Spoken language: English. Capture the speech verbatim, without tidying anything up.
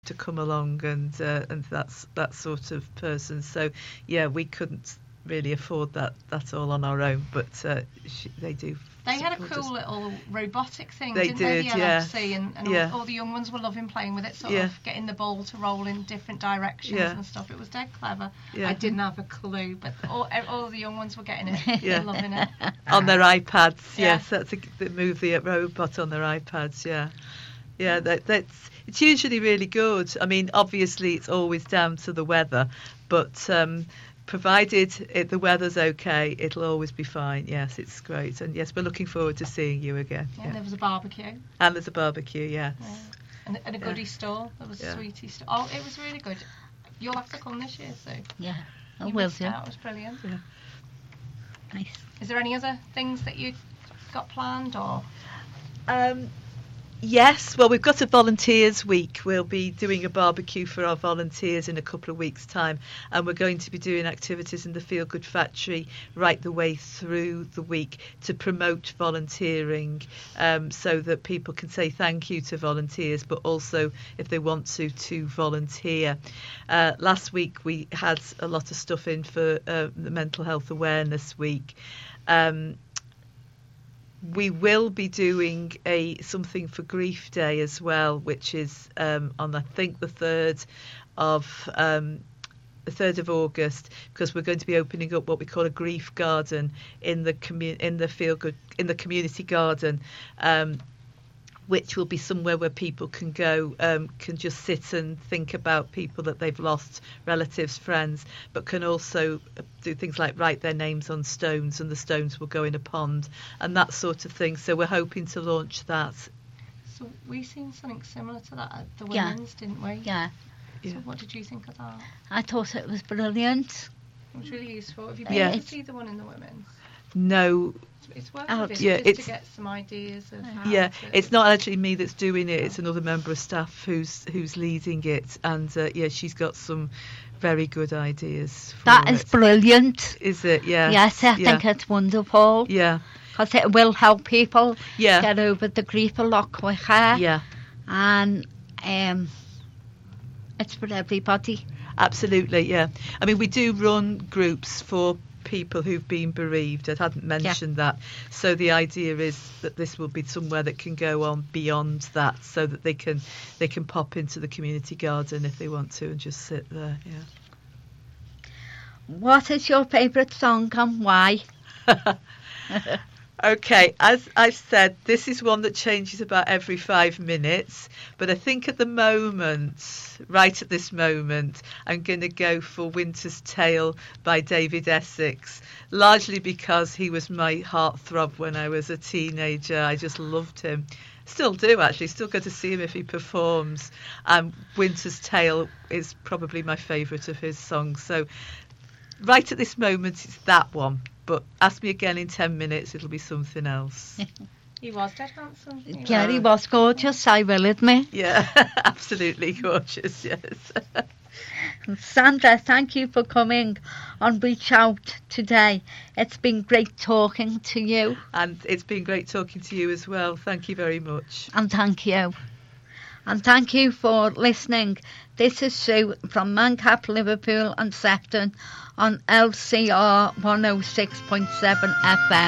to come along and uh, and that's that sort of person. So yeah, we couldn't really afford that that all on our own, but uh, she, they do. They had a cool us. little robotic thing, They didn't did, they? The yeah. L F C, and, and yeah. all, all the young ones were loving playing with it, sort yeah. of getting the ball to roll in different directions yeah. and stuff. It was dead clever. Yeah. I didn't have a clue, but all, all the young ones were getting it, yeah. loving it. On their iPads, Yeah. yes, that's a, they move the robot on their iPads, yeah. Yeah, that, that's it's usually really good. I mean, obviously it's always down to the weather, but um, provided it, the weather's okay, it'll always be fine. Yes, it's great. And yes, we're looking forward to seeing you again. Yeah, Yeah. and there was a barbecue. And there's a barbecue, yes. Yeah. And, and a Yeah. goodie store. There was Yeah. a sweetie store. Oh, it was really good. You'll have to come this year, Sue. Yeah, I You will missed do. out. It was brilliant. Yeah. Nice. Is there any other things that you got planned, or? Um, yes, well, we've got a volunteers week. We'll be doing a barbecue for our volunteers in a couple of weeks' time, and we're going to be doing activities in the Feel Good Factory right the way through the week to promote volunteering, um, so that people can say thank you to volunteers, but also, if they want to, to volunteer. Uh, last week we had a lot of stuff in for uh, the Mental Health Awareness Week. Um, We will be doing a something for Grief Day as well, which is um, on I think the third of um, the third of August, because we're going to be opening up what we call a grief garden in the commu- in the Feel Good in the community garden, um, which will be somewhere where people can go, um, can just sit and think about people that they've lost, relatives, friends, but can also do things like write their names on stones, and the stones will go in a pond and that sort of thing. So we're hoping to launch that. So we seen something similar to that at the Yeah. women's, didn't we? Yeah, So Yeah. what did you think of that? I thought it was brilliant. It was really useful. Have you been Yeah. able to see the one in the women's? No, It's, it's worth Oh, a visit yeah, just it's- to get some ideas of how yeah, to... it's not actually me that's doing it. It's another member of staff who's who's leading it, and uh, yeah, she's got some very good ideas. For That is it. brilliant. Is it? Yeah. Yes, I yeah. think it's wonderful. Yeah. Because it will help people Yeah. get over the grief a lot quicker. Yeah. And um, it's for everybody. Absolutely, yeah. I mean, we do run groups for people who've been bereaved. I hadn't mentioned that. So the idea is that this will be somewhere that can go on beyond that, so that they can they can pop into the community garden if they want to and just sit there. Yeah. What is your favourite song and why? Okay, as I've said, this is one that changes about every five minutes, but I think at the moment, right at this moment, I'm going to go for Winter's Tale by David Essex, largely because he was my heartthrob when I was a teenager. I just loved him. Still do, actually. Still go to see him if he performs. And Winter's Tale is probably my favourite of his songs. So right at this moment, it's that one. But ask me again in ten minutes, it'll be something else. He was dead handsome. He Yeah, was. he was gorgeous, I will admit. Yeah, absolutely gorgeous, yes. Sandra, thank you for coming on Reach Out today. It's been great talking to you. And it's been great talking to you as well. Thank you very much. And thank you. And thank you for listening. This is Sue from Mancap, Liverpool and Sefton on L C R one oh six point seven F M.